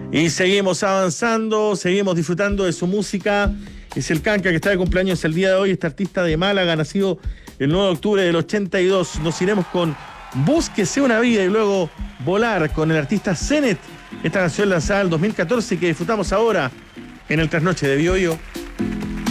Y seguimos avanzando, seguimos disfrutando de su música. Es el Canca, que está de cumpleaños el día de hoy. Este artista de Málaga, nacido el 9 de octubre del 82. Nos iremos con Búsquese una vida y luego Volar con el artista Zenet. Esta canción lanzada en el 2014 que disfrutamos ahora en el Trasnoche de Bio Bio.